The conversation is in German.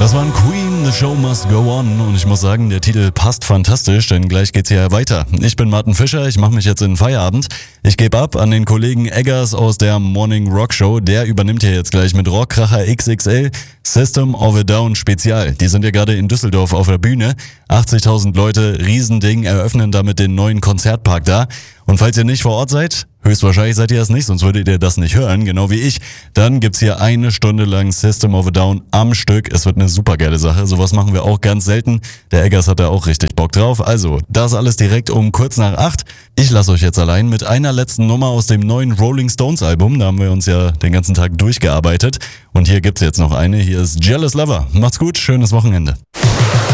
Das waren Queen, The Show Must Go On und ich muss sagen, der Titel passt fantastisch, denn gleich geht's hier weiter. Ich bin Martin Fischer, ich mache mich jetzt in den Feierabend. Ich gebe ab an den Kollegen Eggers aus der Morning Rock Show, der übernimmt hier jetzt gleich mit Rockkracher XXL System of a Down Spezial. Die sind ja gerade in Düsseldorf auf der Bühne. 80.000 Leute, Riesending, eröffnen damit den neuen Konzertpark da. Und falls ihr nicht vor Ort seid, höchstwahrscheinlich seid ihr es nicht, sonst würdet ihr das nicht hören, genau wie ich, dann gibt's hier 1 Stunde lang System of a Down am Stück. Es wird eine supergeile Sache, sowas machen wir auch ganz selten. Der Eggers hat da auch richtig Bock drauf. Also, das alles direkt um kurz nach 8. Ich lasse euch jetzt allein mit einer letzten Nummer aus dem neuen Rolling Stones Album. Da haben wir uns ja den ganzen Tag durchgearbeitet. Und hier gibt's jetzt noch eine, hier ist Jealous Lover. Macht's gut, schönes Wochenende.